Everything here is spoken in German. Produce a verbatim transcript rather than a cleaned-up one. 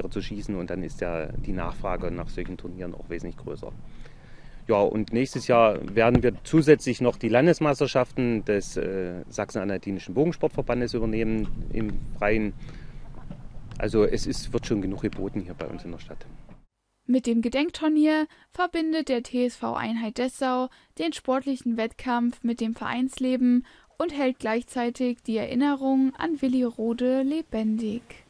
Werfer zu schießen und dann ist ja die Nachfrage nach solchen Turnieren auch wesentlich größer. Ja, und nächstes Jahr werden wir zusätzlich noch die Landesmeisterschaften des äh, Sachsen-Anhaltinischen Bogensportverbandes übernehmen im Freien. Also es ist, wird schon genug geboten hier bei uns in der Stadt. Mit dem Gedenkturnier verbindet der T S V Einheit Dessau den sportlichen Wettkampf mit dem Vereinsleben und hält gleichzeitig die Erinnerung an Willi Rode lebendig.